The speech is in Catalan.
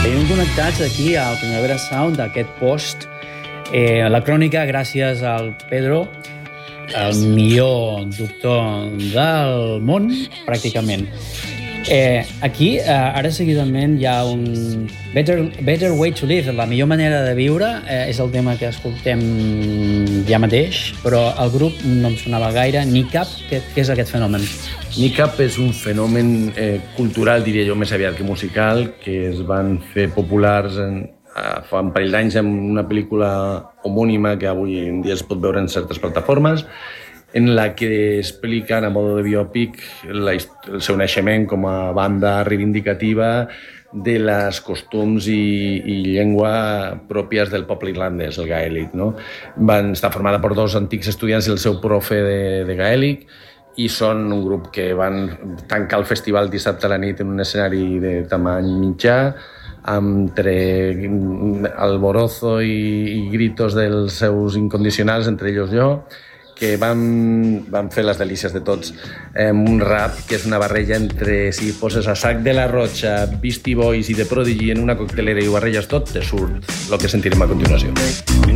Seguim connectats aquí al Primavera Sound, d'aquest post. La crònica, gràcies al Pedro, el millor doctor del món, pràcticament. Aquí, ara seguidament, hi ha un Better Way to Live, la millor manera de viure, és el tema que escoltem ja mateix, però el grup no em sonava gaire, ni cap. Què és aquest fenomen? Nicap és un fenomen cultural, diria jo, més aviat que musical, que es van fer populars fa un parell d'anys en una pel·lícula homònima que avui en dia es pot veure en certes plataformes, en la que expliquen a modo de biòpic el seu naixement com a banda reivindicativa de les costums i llengua pròpies del poble irlandès, el gaèlic, no? Van estar formada per dos antics estudiants i el seu profe de gaèlic, i són un grup que van tancar el festival dissabte a la nit en un escenari de tamany mitjà, entre alborozo i gritos dels seus incondicionals, entre ells jo, que van fer les delícies de tots. Un rap que és una barreja entre, si poses a Sac de la Rocha, Beastie Boys i The Prodigy en una coctelera i ho barreges tot, te surt el que sentirem a continuació.